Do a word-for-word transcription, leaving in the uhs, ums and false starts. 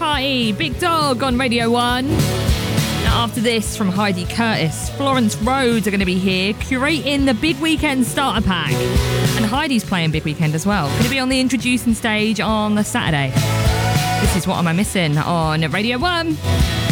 Party, Big Dog on Radio one. Now after this, from Heidi Curtis, Florence Rhodes are going to be here curating the Big Weekend starter pack. And Heidi's playing Big Weekend as well. Going to be on the introducing stage on the Saturday. This is What Am I Missing on Radio one.